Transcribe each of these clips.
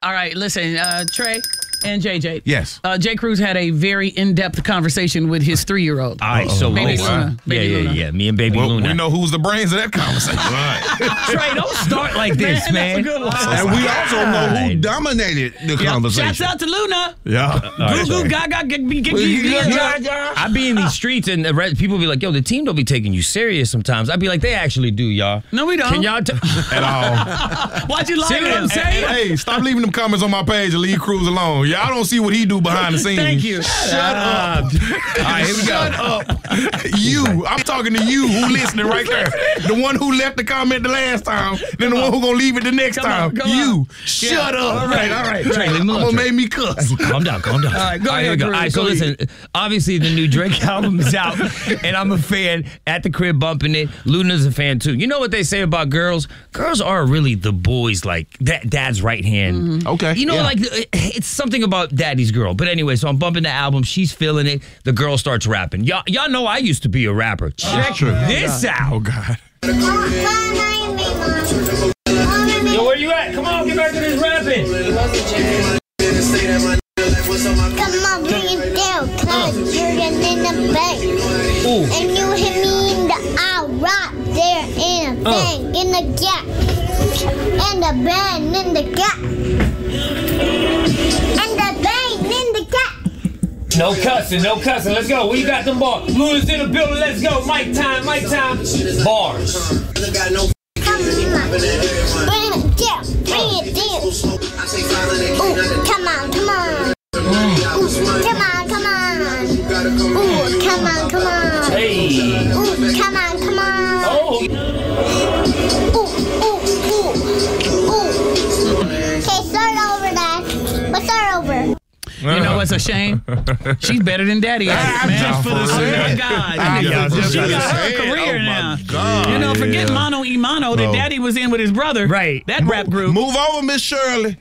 All right, listen, Trey and JJ. Yes. J. Cruz had a very in-depth conversation with his 3-year-old. All right, so Baby Luna. Baby Luna. Yeah. Me and Baby Luna. We know who's the brains of that conversation. Trey, don't start like this, man. That's a good one. And we also know who dominated the conversation. Shouts out to Luna. Yeah. Goo goo gaga. I be in these streets and people be like, yo, the team don't be taking you serious sometimes. I be like, they actually do, y'all. No, we don't. Can y'all At all. Why'd you lie See to what him? I'm saying? Hey, stop leaving them comments on my page and leave Cruz alone. Y'all don't see what he do behind the scenes. Thank you. Shut up. All right, here we go. Shut up. You. I'm talking to you who listening right there. The one who left the comment the last time, then the one who gonna leave it the next time. Come you. on. Shut up. All right. Trey, leave I'm me alone, gonna Trey. make me cuss. Calm down. All right, go ahead, Here we go. Cruz. All right, so Go listen, obviously the new Drake album is out, and I'm a fan at the crib bumping it. Luna's a fan too. You know what they say about girls? Girls are really the boys, like dad's right hand. Okay. You know, like it's something about daddy's girl. But anyway, so I'm bumping the album. She's feeling it. The girl starts rapping. Y'all know I used to be a rapper. Check this out. Oh, God. Yo, where you at? Come on, get back to this rapping. Come on, bring it down, cause you're in the bank. Ooh. And you hit me in the eye right there in the bang, in the gap. And the bang in the gap. And the bang in the gap. No cussing. Let's go. We got them bars. Luna's in the building. Let's go. Mic time. Bars. Come on, bring it down, Ooh, come on. Ooh, come on. Ooh, come on. Hey. Ooh, come on. Oh. Ooh. Okay, start over that. Let's start over. You know what's a shame? She's better than Daddy at it, man. just finna say Oh, my that. God. She got her say it. career Oh, my now. God. You know, forget Mono y Mono that Daddy was in with his brother. Right. That rap group. Move over, Miss Shirley.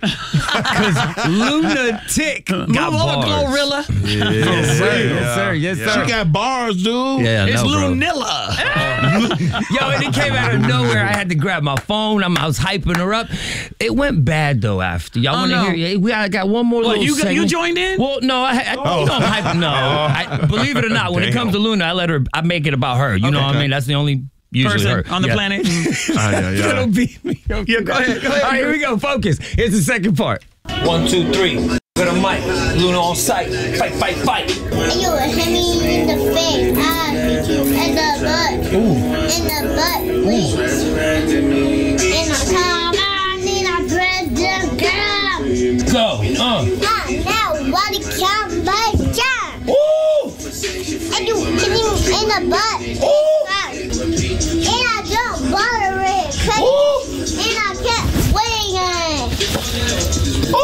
Lunatic. Move over, Glorilla. Yes, sir. Yes, sir. She got bars, dude. Yeah, It's no, bro. Lunilla. Yo, and it came out of nowhere. I had to grab my phone. I was hyping her up. It went bad though. After y'all want to no. hear? I got one more. What, little you segment. joined in? Well, no, you don't hype. No, believe it or not, when it comes to Luna, I make it about her. You know what I mean? That's the only usually Person her on the planet. It'll be me. Yeah, go ahead. All right, here we go. Focus. Here's the second part. 1, 2, 3. With a mic. Luna on sight. Fight. You hit me in the face. I hit you in the butt. In the butt, please. In the car, I need a president girl. Go. Now, what it come back down. Ooh. And you hit me in the butt. And I don't bother it. And I kept waiting.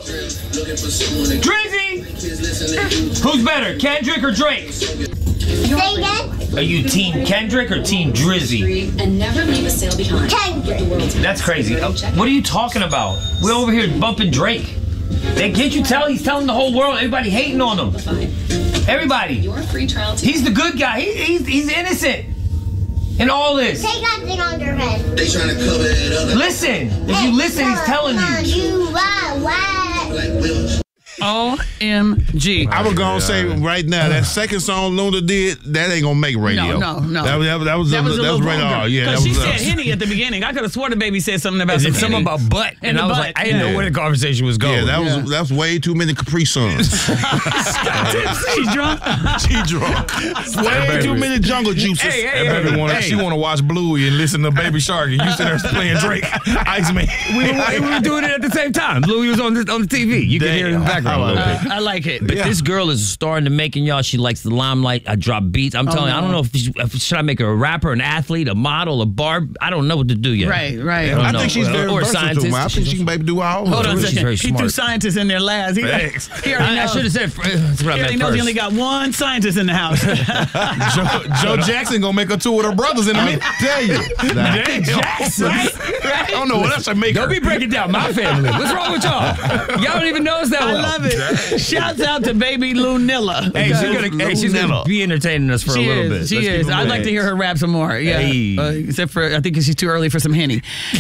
Drizzy. Who's better, Kendrick or Drake? Say again? Are you Team Kendrick or Team Drizzy? And never leave a sale behind. Kendrick. That's crazy. What are you talking about? We're over here bumping Drake. Can't you tell he's telling the whole world? Everybody hating on him. Everybody. Your free trial. He's the good guy. He's innocent in all this. Take that thing on your head. They trying to cover it up. Listen. If you listen, he's telling you. You what? Like Will. OMG. I was gonna say right now that second song Luna did, that ain't gonna make radio. No. That was a little radar. vulgar. Yeah, that Because she was said Henny at the beginning. I could have sworn the baby said something about some Something Henny. about butt. And the I was butt, like, I didn't know yeah. where the conversation was going. Yeah, that was way too many Capri Suns. She's drunk. She drunk. Way too many jungle juices. Hey, She want to watch Bluey and listen to Baby Shark, and you sit there playing Drake, Iceman. we were doing it at the same time. Louis was on the TV. You can hear it in the background a little bit. I like it. But this girl is starting to making y'all. She likes the limelight. I drop beats. I'm telling you, I don't know if should I make her a rapper, an athlete, a model, a barb. I don't know what to do yet. Right. I think she's very or versatile, scientist. man. I think she can maybe do all. Hold on a She's second. very He threw smart. scientists in their labs. He already I should knows. have said. That's what I He already meant knows first. he only got one scientist in the house. Joe Jackson gonna make her two with her brothers in a minute. Tell you, Jackson. I don't know what else I make her. Don't be breaking down my family. What's wrong with y'all? Y'all don't even know us that I well. love it. Shouts out to baby Lunilla. Hey, she's gonna be entertaining us for a little bit. She Let's is. keep it I'd like moving. to hear her rap some more. Yeah. Hey. Except for I think she's too early for some Henny.